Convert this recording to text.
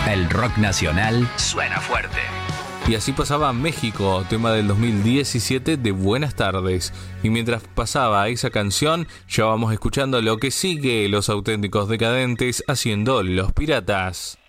El rock nacional suena fuerte. Y así pasaba México, tema del 2017 de Buenas Tardes. Y mientras pasaba esa canción, ya vamos escuchando lo que sigue Los Auténticos Decadentes haciendo Los Piratas.